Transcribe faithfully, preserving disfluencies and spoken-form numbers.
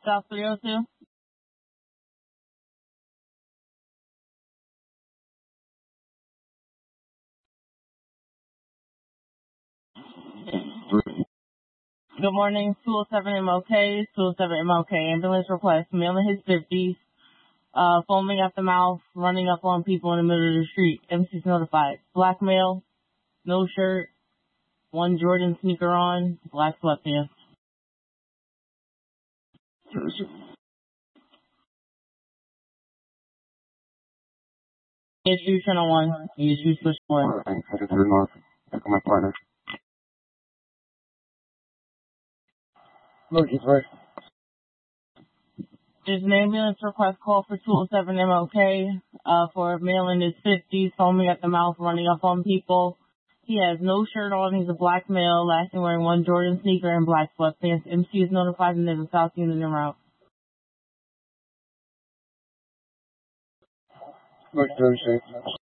South three oh two. Good morning, two oh seven M L K, two oh seven M L K, ambulance request, male in his fifties, uh, foaming at the mouth, running up on people in the middle of the street. M C's notified. Black male, no shirt, one Jordan sneaker on, black sweatpants. Issue channel one, issue switch one. Alright, headed to the north. Back on my partner. Look, he's right. There's an ambulance request call for two oh seven M L K, uh, for a male in his fifties, foaming at the mouth, running up on people. He has no shirt on, he's a black male, last seen wearing one Jordan sneaker and black sweatpants. M C is notified and there's a South unit en route. Look, very safe.